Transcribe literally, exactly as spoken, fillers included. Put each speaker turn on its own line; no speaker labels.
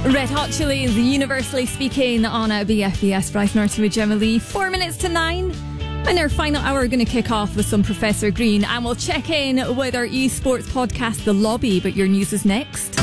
Red Hot Chili's Universally Speaking on a B F B S. Bryce Norton with Gemma Lee. Four minutes to nine. And our final hour, we're going to kick off with some Professor Green, and we'll check in with our esports podcast, The Lobby. But your news is next.